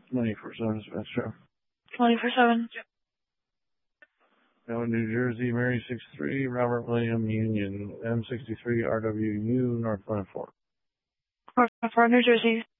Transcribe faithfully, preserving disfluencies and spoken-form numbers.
twenty-four seven Spencer. twenty-four seven. Now in New Jersey, Mary six three, Robert William Union, M sixty-three, R W U, North Glenford. North Glenford, New Jersey.